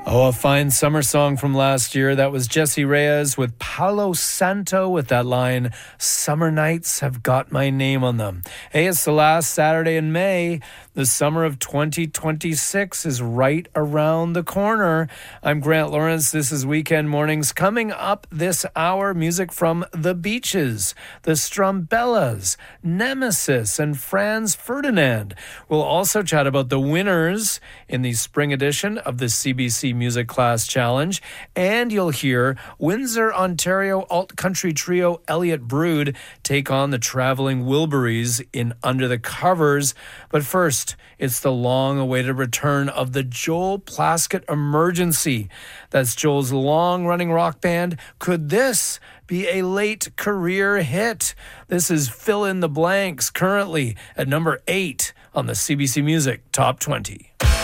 Oh, a fine summer song from last year. That was Jesse Reyes with Palo Santo with that line, "Summer nights have got my name on them." Hey, it's the last Saturday in May. The summer of 2026 is right around the corner. I'm Grant Lawrence. This is Weekend Mornings. Coming up this hour, music from The Beaches, the Strumbellas, Nemesis, and Franz Ferdinand. We'll also chat about the winners in the spring edition of the CBC Music Class Challenge. And you'll hear Windsor, Ontario alt-country trio Elliott Brood take on the traveling Wilburys in Under the Covers. But first, it's the long-awaited return of the Joel Plaskett Emergency. That's Joel's long-running rock band. Could this be a late career hit? This is Fill in the Blanks, currently at number 8 on the CBC Music Top 20.